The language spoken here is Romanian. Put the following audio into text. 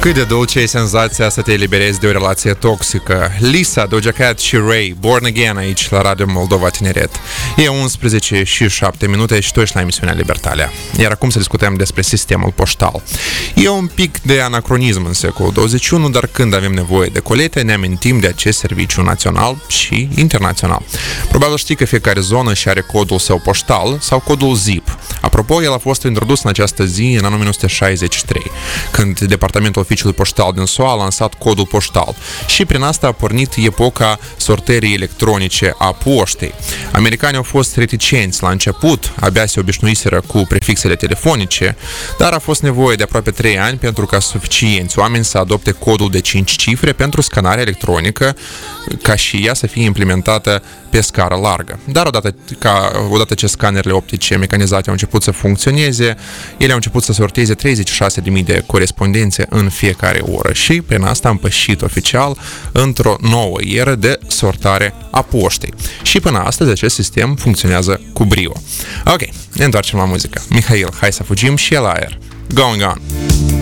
Cât de dulce e senzația să te eliberezi de o relație toxică. Lisa, Doja Cat și Ray, Born Again aici la Radio Moldova Tineret. E 11 și 7 minute și tu ești la emisiunea Libertalia. Iar acum să discutăm despre sistemul poștal. E un pic de anacronism în secolul 21, dar când avem nevoie de colete, ne amintim de acest serviciu național și internațional. Probabil știi că fiecare zonă și are codul său poștal sau codul ZIP. Apropo, el a fost introdus în această zi în anul 1963, când Departamentul Oficiului Poștal din SUA a lansat codul poștal și prin asta a pornit epoca sortării electronice a poștei. Americanii au fost reticenți la început, abia se obișnuiseră cu prefixele telefonice, dar a fost nevoie de aproape 3 ani pentru ca suficienți oameni să adopte codul de 5 cifre pentru scanarea electronică, ca și ea să fie implementată pe scară largă. Dar odată ce scanerele optice mecanizate au început să funcționeze, ele au început să sorteze 36.000 de corespondențe în fiecare oră și prin asta am pășit oficial într-o nouă eră de sortare a poștei. Și până astăzi acest sistem funcționează cu brio. Ok, ne întoarcem la muzică. Mihail, hai să fugim și el aer. Going on!